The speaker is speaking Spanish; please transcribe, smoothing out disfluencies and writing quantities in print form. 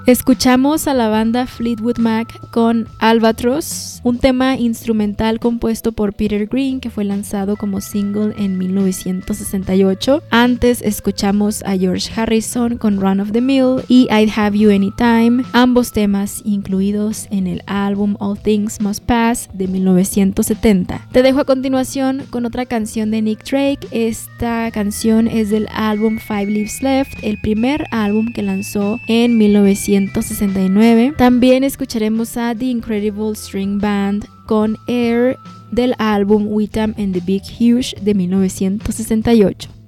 Escuchamos a la banda Fleetwood Mac con Albatross, un tema instrumental compuesto por Peter Green que fue lanzado como single en 1968. Antes escuchamos a George Harrison con Run of the Mill y I'd Have You Anytime, ambos temas incluidos en el álbum All Things Must Pass de 1970. Te dejo a continuación con otra canción de Nick Drake. Esta canción es del álbum Five Leaves Left, el primer álbum que lanzó en 1969. También escucharemos a The Incredible String Band con Air del álbum Witham and the Big Huge de 1968.